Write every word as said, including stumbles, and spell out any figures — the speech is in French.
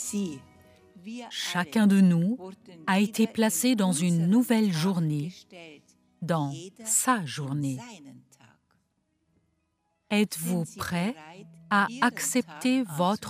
Chacun de nous a été placé dans une nouvelle journée, dans sa journée. Êtes-vous prêt à accepter votre journée ?